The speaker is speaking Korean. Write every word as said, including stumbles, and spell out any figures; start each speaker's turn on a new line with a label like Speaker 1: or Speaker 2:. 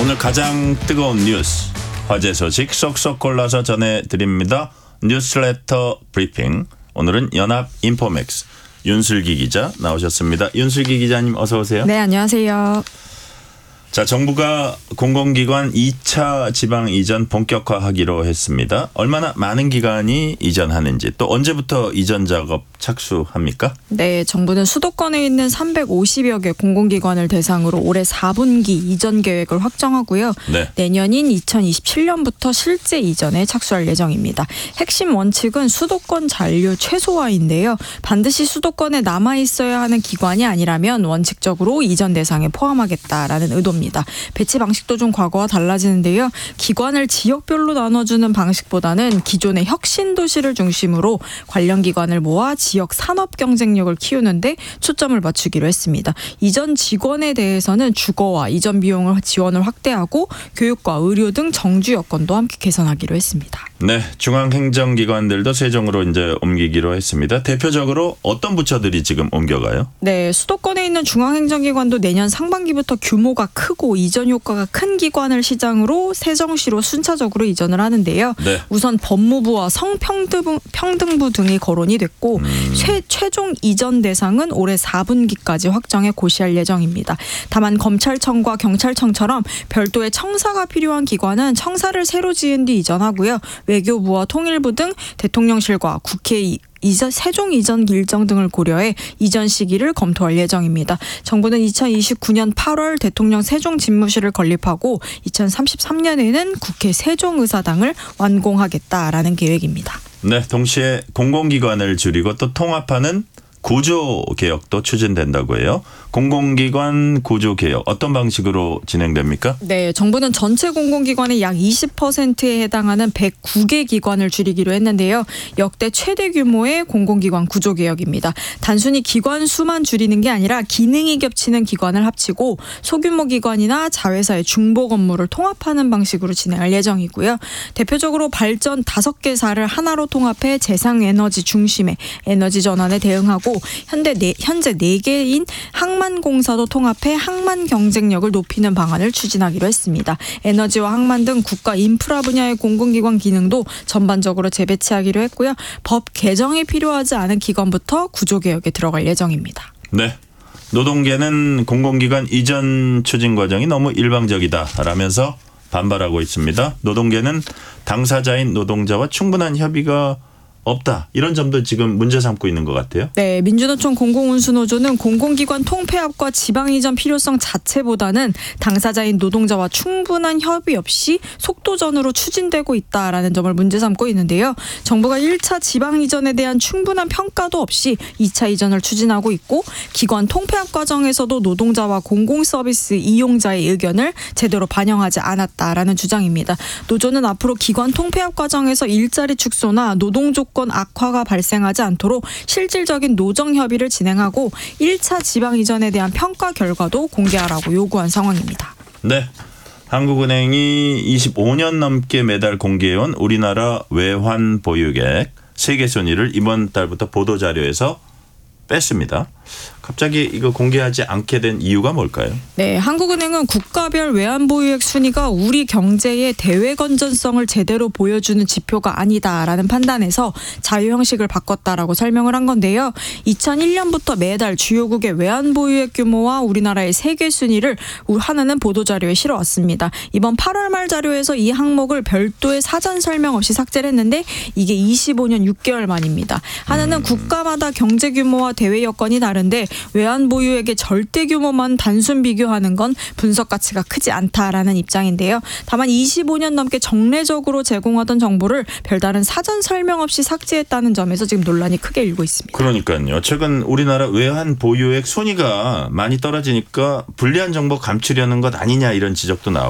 Speaker 1: 오늘 가장 뜨거운 뉴스, 화제 소식 쏙쏙 골라서 전해드립니다. 뉴스레터 브리핑. 오늘은 연합 인포맥스 윤슬기 기자 나오셨습니다. 윤슬기 기자님 어서 오세요.
Speaker 2: 네, 안녕하세요.
Speaker 1: 자, 정부가 공공기관 이 차 지방 이전 본격화하기로 했습니다. 얼마나 많은 기관이 이전하는지, 또 언제부터 이전 작업 착수합니까?
Speaker 2: 네, 정부는 수도권에 있는 삼백오십여 개 공공기관을 대상으로 올해 사 분기 이전 계획을 확정하고요.
Speaker 1: 네.
Speaker 2: 내년인 이천이십칠 년부터 실제 이전에 착수할 예정입니다. 핵심 원칙은 수도권 잔류 최소화인데요. 반드시 수도권에 남아있어야 하는 기관이 아니라면 원칙적으로 이전 대상에 포함하겠다라는 의도입니다. 배치 방식도 좀 과거와 달라지는데요. 기관을 지역별로 나눠주는 방식보다는 기존의 혁신도시를 중심으로 관련 기관을 모아 지역 산업 경쟁력을 키우는데 초점을 맞추기로 했습니다. 이전 직원에 대해서는 주거와 이전 비용을 지원을 확대하고 교육과 의료 등 정주 여건도 함께 개선하기로 했습니다.
Speaker 1: 네, 중앙행정기관들도 세종으로 이제 옮기기로 했습니다. 대표적으로 어떤 부처들이 지금 옮겨가요?
Speaker 2: 네, 수도권에 있는 중앙행정기관도 내년 상반기부터 규모가 크고 이전 효과가 큰 기관을 시장으로 세종시로 순차적으로 이전을 하는데요.
Speaker 1: 네.
Speaker 2: 우선 법무부와 성평등부 평등부 등이 거론이 됐고
Speaker 1: 음.
Speaker 2: 최, 최종 이전 대상은 올해 사 분기까지 확정해 고시할 예정입니다. 다만 검찰청과 경찰청처럼 별도의 청사가 필요한 기관은 청사를 새로 지은 뒤 이전하고요. 외교부와 통일부 등 대통령실과 국회 이전, 세종 이전 일정 등을 고려해 이전 시기를 검토할 예정입니다. 정부는 이천이십구 년 팔월 대통령 세종 집무실을 건립하고 이천삼십삼 년에는 국회 세종의사당을 완공하겠다라는 계획입니다.
Speaker 1: 네, 동시에 공공기관을 줄이고 또 통합하는 구조개혁도 추진된다고 해요. 공공기관 구조개혁 어떤 방식으로 진행됩니까?
Speaker 2: 네, 정부는 전체 공공기관의 약 이십 퍼센트에 해당하는 백구 개 기관을 줄이기로 했는데요. 역대 최대 규모의 공공기관 구조개혁입니다. 단순히 기관 수만 줄이는 게 아니라 기능이 겹치는 기관을 합치고 소규모 기관이나 자회사의 중복 업무를 통합하는 방식으로 진행할 예정이고요. 대표적으로 발전 다섯 개사를 하나로 통합해 재생에너지 중심의 에너지 전환에 대응하고 현대 네, 현재 네 개인 항만공사도 통합해 항만 경쟁력을 높이는 방안을 추진하기로 했습니다. 에너지와 항만 등 국가 인프라 분야의 공공기관 기능도 전반적으로 재배치하기로 했고요. 법 개정이 필요하지 않은 기관부터 구조개혁에 들어갈 예정입니다.
Speaker 1: 네. 노동계는 공공기관 이전 추진 과정이 너무 일방적이다라면서 반발하고 있습니다. 노동계는 당사자인 노동자와 충분한 협의가 없다. 이런 점도 지금 문제 삼고 있는 것 같아요.
Speaker 2: 네, 민주노총 공공운수노조는 공공기관 통폐합과 지방 이전 필요성 자체보다는 당사자인 노동자와 충분한 협의 없이 속도전으로 추진되고 있다라는 점을 문제 삼고 있는데요. 정부가 일 차 지방 이전에 대한 충분한 평가도 없이 이 차 이전을 추진하고 있고 기관 통폐합 과정에서도 노동자와 공공서비스 이용자의 의견을 제대로 반영하지 않았다라는 주장입니다. 노조는 앞으로 기관 통폐합 과정에서 일자리 축소나 노동 조건 악화가 발생하지 않도록 실질적인 노정 협의를 진행하고 일 차 지방 이전에 대한 평가 결과도 공개하라고 요구한 상황입니다.
Speaker 1: 네, 한국은행이 이십오 년 넘게 매달 공개해온 우리나라 외환 보유액 세계 순위를 이번 달부터 보도자료에서 뺐습니다. 갑자기 이거 공개하지 않게 된 이유가 뭘까요?
Speaker 2: 네, 한국은행은 국가별 외환보유액 순위가 우리 경제의 대외 건전성을 제대로 보여주는 지표가 아니다라는 판단에서 자유 형식을 바꿨다라고 설명을 한 건데요. 이천일 년부터 매달 주요국의 외환보유액 규모와 우리나라의 세계 순위를 하나는 보도자료에 실어왔습니다. 이번 팔월 말 자료에서 이 항목을 별도의 사전 설명 없이 삭제를 했는데 이게 이십오 년 육 개월 만입니다. 하나는 국가마다 경제 규모와 대외 여건이 다른데 외환 보유액의 절대 규모만 단순 비교하는 건 분석 가치가 크지 않다라는 입장인데요. 다만 이십오 년 넘게 정례적으로 제공하던 정보를 별다른 사전 설명 없이 삭제했다는 점에서 지금 논란이 크게 일고 있습니다.
Speaker 1: 그러니까요. 최근 우리나라 외환 보유액 순위가 많이 떨어지니까 불리한 정보 감추려는 것 아니냐 이런 지적도 나오고